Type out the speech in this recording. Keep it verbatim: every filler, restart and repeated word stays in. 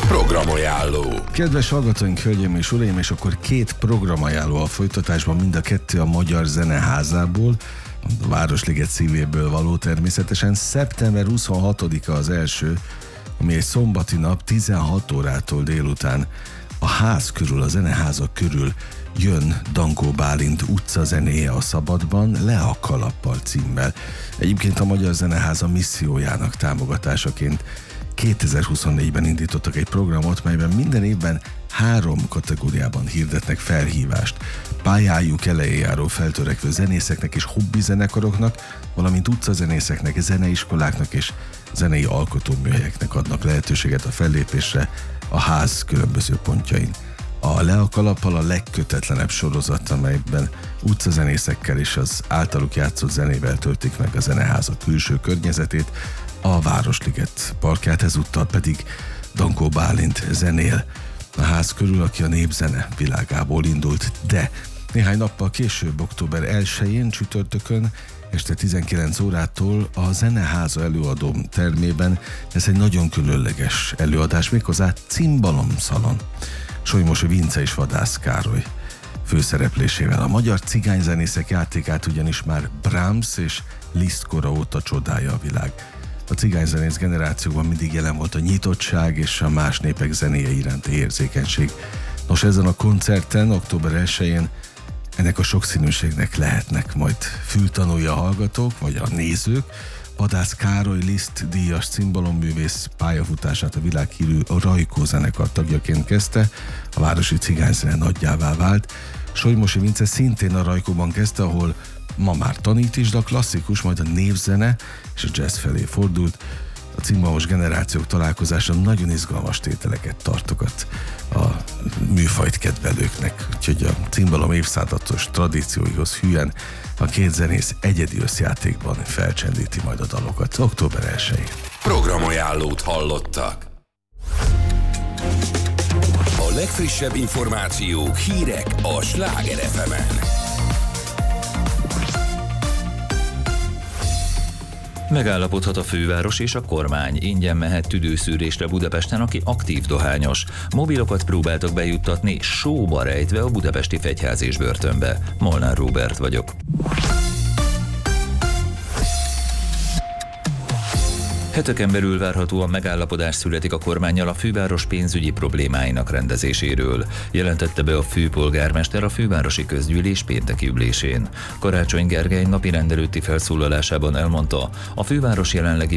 Programajánló. Kedves hallgatóink, hölgyeim és uraim, és akkor két programajánló a folytatásban, mind a kettő a Magyar Zeneházából, a Városliget szívéből való természetesen. szeptember huszonhatodika az első, ami egy szombati nap, tizenhat órától délután a ház körül, a Zeneházak körül jön Dankó Bálint utcazenéje a Szabadban, Le a kalappal címmel. Egyébként a Magyar Zeneháza missziójának támogatásaként kétezer-huszonnégyben indítottak egy programot, melyben minden évben három kategóriában hirdetnek felhívást pályájuk elején járó feltörekvő zenészeknek és hobbi zenekaroknak, valamint utcazenészeknek, zeneiskoláknak és zenei alkotóműhelyeknek adnak lehetőséget a fellépésre a ház különböző pontjain. A Le a kalappal a legkötetlenebb sorozat, amelyben utcazenészekkel és az általuk játszott zenével töltik meg a Zeneháza külső környezetét, a Városliget parkját, ezúttal pedig Dankó Bálint zenél a ház körül, aki a népzene világából indult, de néhány nappal később, október elsején csütörtökön este tizenkilenc órától a Zeneháza előadó termében ez egy nagyon különleges előadás, méghozzá Cimbalom-szalon. Solymosi Vince és Vadász Károly főszereplésével. A magyar cigányzenészek játékát ugyanis már Brahms és Liszt kora óta csodálja a világ. A cigányzenész generációban mindig jelen volt a nyitottság és a más népek zenéje iránti érzékenység. Nos, ezen a koncerten, október elsején ennek a sokszínűségnek lehetnek majd fültanúi a hallgatók, vagy a nézők. Vadász Károly Liszt díjas cimbalomművész pályafutását a világhírű Rajkó zenekar tagjaként kezdte, a városi cigányzene nagyjává vált. Solymosi Vince szintén a Rajkóban kezdte, ahol ma már tanít is, de a klasszikus, majd a népzene és a jazz felé fordult. A cimbalomos generációk találkozása nagyon izgalmas tételeket tartogat a műfajt kedvelőknek, úgyhogy a cimbalom évszázados tradícióihoz hűen a két zenész egyedi összjátékban felcsendíti majd a dalokat október elsején. Programajánlót hallottak. A legfrissebb információk, hírek a Sláger ef emen. Megállapodhat a főváros és a kormány. Ingyen mehet tüdőszűrésre Budapesten, aki aktív dohányos. Mobilokat próbáltak bejuttatni, sóba rejtve a budapesti Fegyház és börtönbe. Molnár Róbert vagyok. Heteken belül várhatóan megállapodás születik a kormánnyal a főváros pénzügyi problémáinak rendezéséről, jelentette be a főpolgármester a fővárosi közgyűlés pénteki ülésén. Karácsony Gergely napi rendelőtti felszólalásában elmondta, a főváros jelenlegi